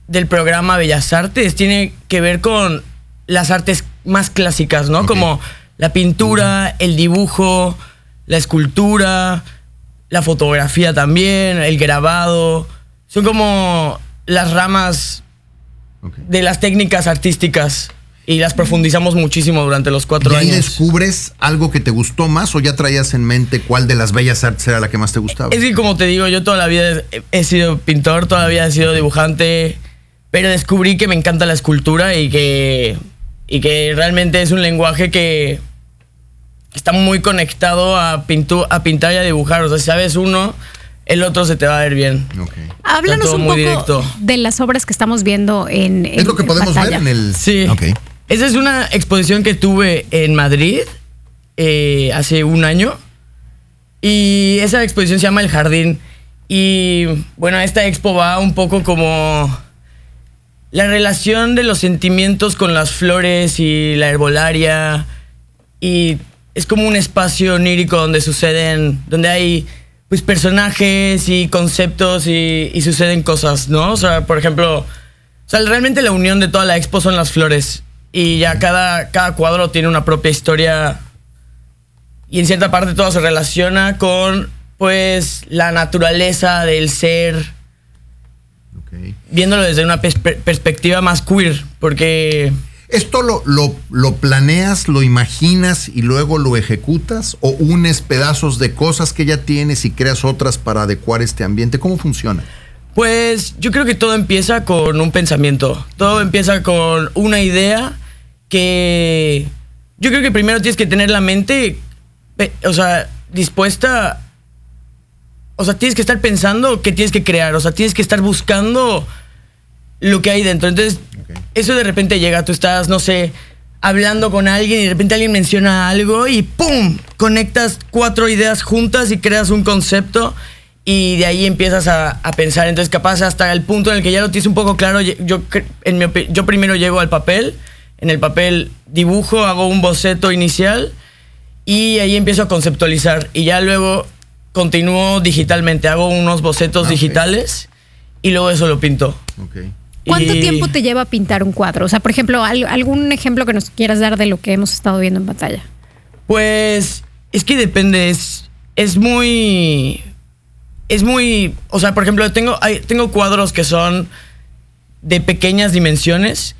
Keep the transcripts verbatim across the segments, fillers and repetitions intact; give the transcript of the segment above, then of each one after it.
del programa Bellas Artes tiene que ver con las artes más clásicas, ¿no? Okay. Como la pintura, el dibujo, la escultura, la fotografía también, el grabado. Son como las ramas okay. de las técnicas artísticas y las profundizamos muchísimo durante los cuatro ¿Y ahí años. descubres algo que te gustó más o ya traías en mente cuál de las bellas artes era la que más te gustaba? Es que como te digo, yo toda la vida he, he sido pintor, toda la vida he sido dibujante, pero descubrí que me encanta la escultura y que, y que realmente es un lenguaje que está muy conectado a, pintu, a pintar y a dibujar. O sea, si sabes uno, el otro se te va a ver bien. Okay. Háblanos un poco directo. de las obras que estamos viendo en, en Es lo que podemos pantalla. ver en el... Sí. Okay. Esa es una exposición que tuve en Madrid eh, hace un año. Y esa exposición se llama El Jardín. Y bueno, esta expo va un poco como la relación de los sentimientos con las flores y la herbolaria. Y es como un espacio onírico donde suceden, donde hay pues personajes y conceptos y, y suceden cosas, ¿no? O sea, por ejemplo, o sea, realmente la unión de toda la expo son las flores. Y ya cada, cada cuadro tiene una propia historia y en cierta parte todo se relaciona con pues la naturaleza del ser, okay. viéndolo desde una pers- perspectiva más queer, porque... ¿Esto lo, lo, lo planeas, lo imaginas y luego lo ejecutas? ¿O unes pedazos de cosas que ya tienes y creas otras para adecuar este ambiente? ¿Cómo funciona? Pues yo creo que todo empieza con un pensamiento. Todo empieza con una idea que... Yo creo que primero tienes que tener la mente, o sea, dispuesta... O sea, tienes que estar pensando qué tienes que crear. O sea, tienes que estar buscando lo que hay dentro. Entonces, okay. eso de repente llega. Tú estás, no sé, hablando con alguien y de repente alguien menciona algo y ¡pum! Conectas cuatro ideas juntas y creas un concepto y de ahí empiezas a, a pensar. Entonces, capaz hasta el punto en el que ya lo tienes un poco claro, yo, en mi opi- yo primero llego al papel. En el papel dibujo, hago un boceto inicial y ahí empiezo a conceptualizar. Y ya luego continúo digitalmente. Hago unos bocetos okay. digitales y luego eso lo pinto. Okay. ¿Cuánto y... tiempo te lleva a pintar un cuadro? O sea, por ejemplo, algún ejemplo que nos quieras dar de lo que hemos estado viendo en pantalla. Pues es que depende. Es, es muy... Es muy... O sea, por ejemplo, tengo, hay, tengo cuadros que son de pequeñas dimensiones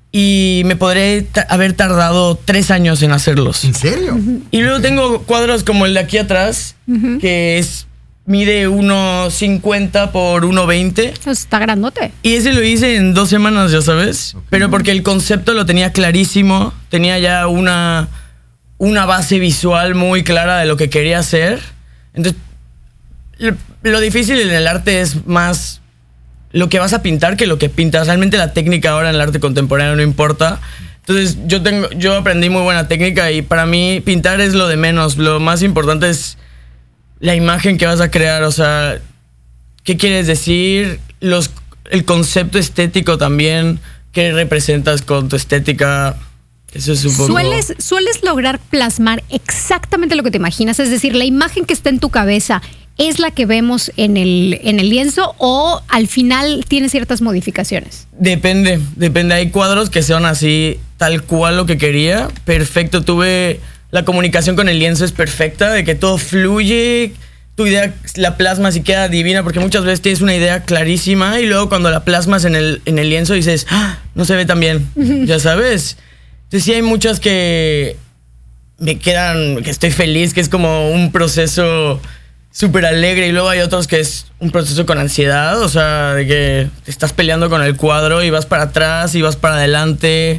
y me podré ta- haber tardado tres años en hacerlos. ¿En serio? Uh-huh. Y luego okay. tengo cuadros como el de aquí atrás, uh-huh. que es... Mide uno cincuenta por uno veinte. Está grandote. Y ese lo hice en dos semanas, ya sabes. Okay. Pero porque el concepto lo tenía clarísimo. Tenía ya una, una base visual muy clara de lo que quería hacer. Entonces, lo, lo difícil en el arte es más lo que vas a pintar que lo que pintas. Realmente la técnica ahora en el arte contemporáneo no importa. Entonces, yo, tengo, yo aprendí muy buena técnica y para mí pintar es lo de menos. Lo más importante es la imagen que vas a crear, o sea, ¿qué quieres decir? Los, el concepto estético también, ¿qué representas con tu estética? Eso es un poco... ¿Sueles, ¿Sueles lograr plasmar exactamente lo que te imaginas? Es decir, ¿la imagen que está en tu cabeza es la que vemos en el, en el lienzo o al final tiene ciertas modificaciones? Depende, depende. Hay cuadros que son así, tal cual lo que quería. Perfecto, tuve... La comunicación con el lienzo es perfecta, de que todo fluye, tu idea la plasmas y queda divina, porque muchas veces tienes una idea clarísima y luego cuando la plasmas en el, en el lienzo dices, ¡ah! No se ve tan bien, ya sabes. Entonces sí hay muchas que me quedan, que estoy feliz, que es como un proceso súper alegre, y luego hay otros que es un proceso con ansiedad, o sea, de que te estás peleando con el cuadro y vas para atrás y vas para adelante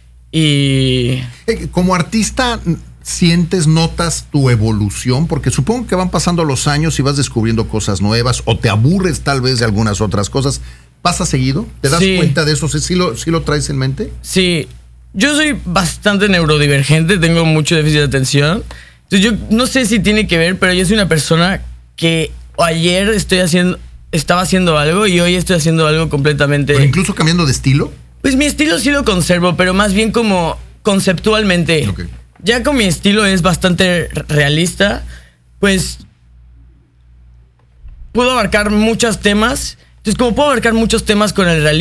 y... Como artista... ¿Sientes, notas tu evolución? Porque supongo que van pasando los años y vas descubriendo cosas nuevas o te aburres tal vez de algunas otras cosas. ¿Pasa seguido? ¿Te das sí. cuenta de eso? ¿Sí lo, ¿Sí lo traes en mente? Sí. Yo soy bastante neurodivergente, tengo mucho déficit de atención. Entonces yo no sé si tiene que ver, pero yo soy una persona que ayer estoy haciendo, estaba haciendo algo y hoy estoy haciendo algo completamente... ¿Pero incluso cambiando de estilo? Pues mi estilo sí lo conservo, pero más bien como conceptualmente. Ok. Ya con mi estilo es bastante realista, pues puedo abarcar muchos temas. Entonces, como puedo abarcar muchos temas con el realismo,